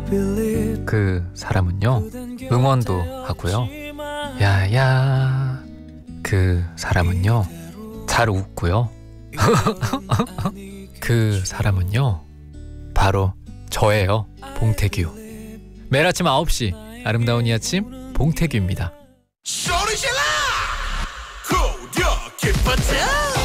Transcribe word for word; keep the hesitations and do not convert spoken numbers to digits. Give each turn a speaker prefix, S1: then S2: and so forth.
S1: 그 사람은요, 응원도 하고요. 야야. 그 사람은요, 잘 웃고요. 그 사람은요, 바로 저예요. 봉태규. 매일 아침 아홉 시 아름다운 이 아침 봉태규입니다.
S2: 소리 질러! 구려 기쁘다!